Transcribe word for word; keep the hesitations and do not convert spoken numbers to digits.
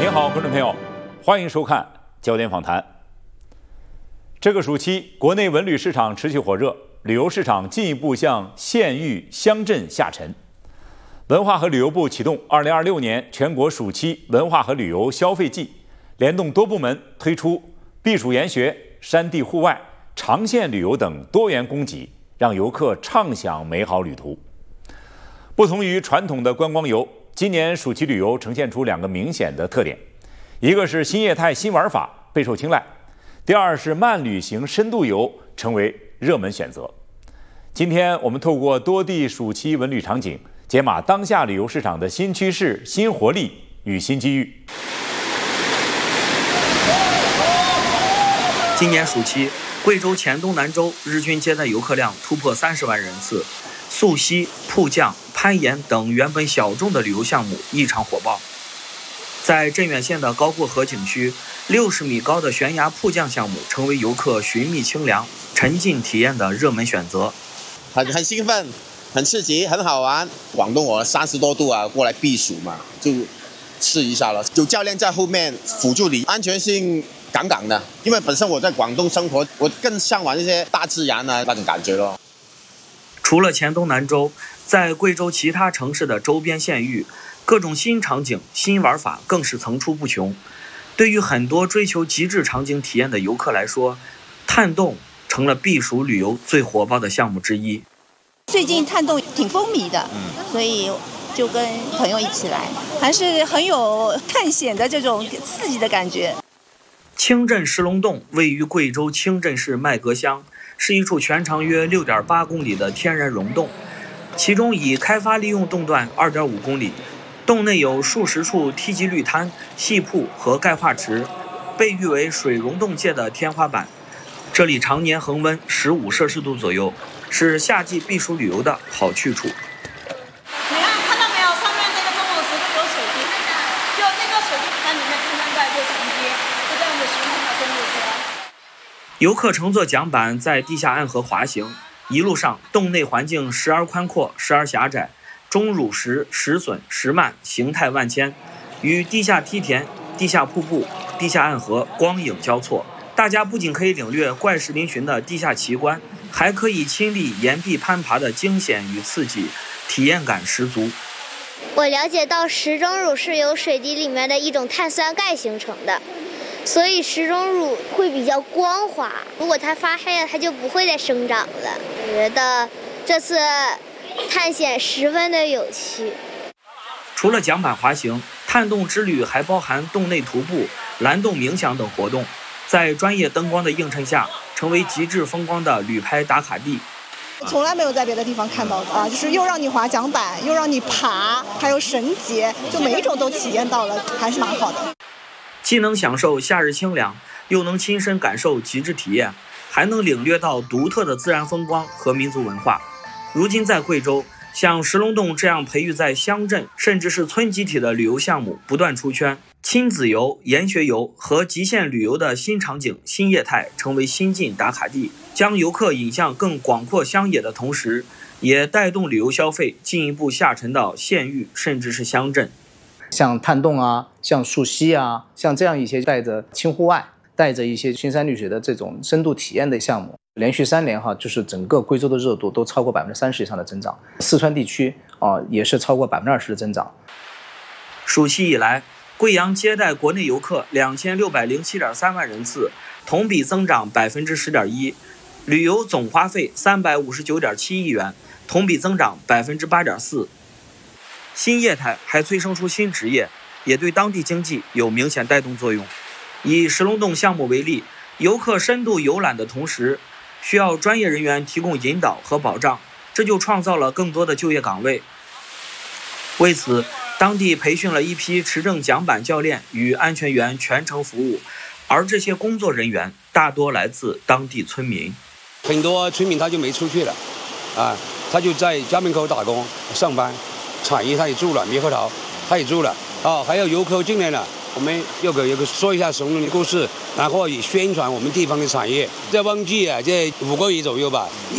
您好，观众朋友，欢迎收看焦点访谈。这个暑期，国内文旅市场持续火热，旅游市场进一步向县域、乡镇下沉。文化和旅游部启动二零二六年全国暑期文化和旅游消费季，联动多部门推出避暑研学、山地户外、长线旅游等多元供给，让游客畅享美好旅途。不同于传统的观光游，今年暑期旅游呈现出两个明显的特点，一个是新业态新玩法备受青睐，第二是慢旅行深度游成为热门选择。今天我们透过多地暑期文旅场景，解码当下旅游市场的新趋势、新活力与新机遇。 今年暑期，贵州黔东南州日均接待游客量突破三十万人次，溯溪、瀑降、攀岩等原本小众的旅游项目异常火爆。在镇远县的高过河景区，六十米高的悬崖瀑降项目成为游客寻觅清凉、沉浸体验的热门选择。 很很兴奋，很刺激，很好玩。广东我三十多度啊，过来避暑嘛，就试一下了。有教练在后面辅助你，安全性杠杠的。因为本身我在广东生活，我更向往一些大自然啊那种感觉咯。 除了黔东南州，在贵州其他城市的周边县域，各种新场景、新玩法更是层出不穷。对于很多追求极致场景体验的游客来说，探洞成了避暑旅游最火爆的项目之一。 最近探洞挺风靡的，所以就跟朋友一起来，还是很有探险的这种刺激的感觉。 清镇石龙洞位于贵州清镇市麦格乡，是一处全长约 六点八公里的天然溶洞，其中已开发利用洞段 二点五公里，洞内有数十处梯级绿滩、细瀑和钙化池，被誉为水溶洞界的天花板。这里常年恒温十五摄氏度左右，是夏季避暑旅游的好去处。 你看，看到没有？上面这个钟乳石有水滴，就这个水滴它里面冰山带就承接，就这样子形成了钟乳石。 游客乘坐桨板在地下暗河滑行，一路上洞内环境时而宽阔，时而狭窄，钟乳石石笋、石幔形态万千，与地下梯田、地下瀑布、地下暗河光影交错。大家不仅可以领略怪石嶙峋的地下奇观，还可以亲历岩壁攀爬的惊险与刺激，体验感十足。 我了解到石钟乳是由水滴里面的一种碳酸钙形成的，所以石钟乳会比较光滑，如果它发黑了，它就不会再生长了。我觉得这次探险十分的有趣。 除了桨板滑行，探洞之旅还包含洞内徒步、蓝洞冥想等活动，在专业灯光的映衬下，成为极致风光的旅拍打卡地。 从来没有在别的地方看到的啊，就是又让你滑桨板，又让你爬，还有绳结，就每一种都体验到了，还是蛮好的。 既能享受夏日清凉，又能亲身感受极致体验，还能领略到独特的自然风光和民族文化。如今在贵州，像石龙洞这样培育在乡镇甚至是村集体的旅游项目不断出圈，亲子游、研学游和极限旅游的新场景、新业态成为新晋打卡地，将游客引向更广阔乡野的同时，也带动旅游消费进一步下沉到县域甚至是乡镇。 像探洞啊，像溯溪啊，像这样一些带着轻户外、带着一些青山绿水的这种深度体验的项目，连续三年哈，就是整个贵州的热度都超过百分之三十以上的增长，四川地区啊也是超过百分之二十的增长。 暑期以来，贵阳接待国内游客两千六百零七点三万人次，同比增长百分之十点一，旅游总花费三百五十九点七亿元，同比增长百分之八点四。新业态还催生出新职业，也对当地经济有明显带动作用。以石龙洞项目为例，游客深度游览的同时，需要专业人员提供引导和保障，这就创造了更多的就业岗位。为此，当地培训了一批持证桨板教练与安全员全程服务，而这些工作人员大多来自当地村民。 很多村民他就没出去了，啊，他就在家门口打工上班，产业他也住了，猕猴桃他也住了，啊，还有游客进来了，我们要给游客说一下石龙洞的故事，然后也宣传我们地方的产业。在旺季啊，这五个月左右吧。